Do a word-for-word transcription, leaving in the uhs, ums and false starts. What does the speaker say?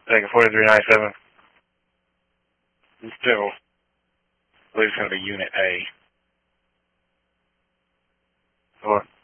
Taking forty-three ninety-seven. Still, I believe it's going to be Unit A. Or